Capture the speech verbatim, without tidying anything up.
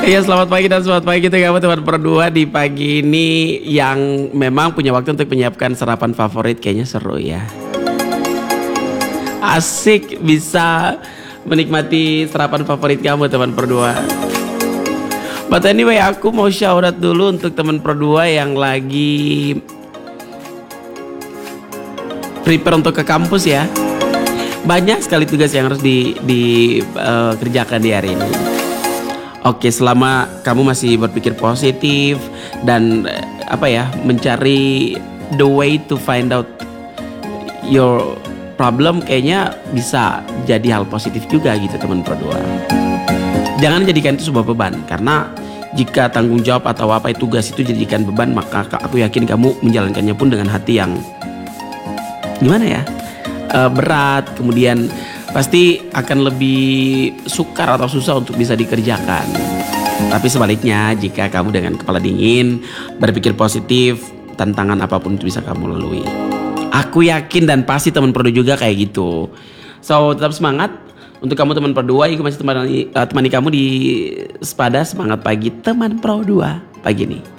Ya selamat pagi dan selamat pagi untuk kamu teman berdua di pagi ini yang memang punya waktu untuk menyiapkan sarapan favorit. Kayaknya seru ya. Asik bisa menikmati sarapan favorit kamu teman berdua. But anyway, aku mau shout out dulu untuk teman berdua yang lagi prepare untuk ke kampus ya. Banyak sekali tugas yang harus dikerjakan di, uh, di hari ini. Oke, selama kamu masih berpikir positif dan uh, apa ya, mencari the way to find out your problem, kayaknya bisa jadi hal positif juga gitu teman berdua. Jangan jadikan itu sebuah beban, karena jika tanggung jawab atau apa itu tugas itu jadikan beban, maka aku yakin kamu menjalankannya pun dengan hati yang gimana ya, uh, berat, kemudian pasti akan lebih sukar atau susah untuk bisa dikerjakan. Tapi sebaliknya, jika kamu dengan kepala dingin, berpikir positif, tantangan apapun itu bisa kamu lalui. Aku yakin dan pasti teman Pro dua juga kayak gitu. So, tetap semangat. Untuk kamu teman Pro dua, aku masih temani, uh, temani kamu di Sepada Semangat Pagi Teman Pro dua pagi ini.